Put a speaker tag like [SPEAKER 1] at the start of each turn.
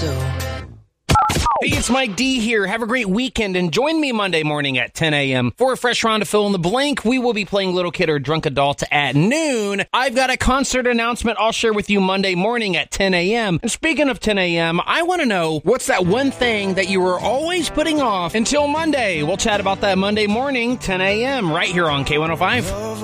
[SPEAKER 1] Hey, it's Mike D here. Have a great weekend and join me Monday morning at 10 a.m. for a fresh round of Fill in the Blank. We will be playing Little Kid or Drunk Adult at noon. I've got a concert announcement I'll share with you Monday morning at 10 a.m. And speaking of 10 a.m., I want to know what's that one thing that you were always putting off until Monday. We'll chat about that Monday morning, 10 a.m. right here on K105.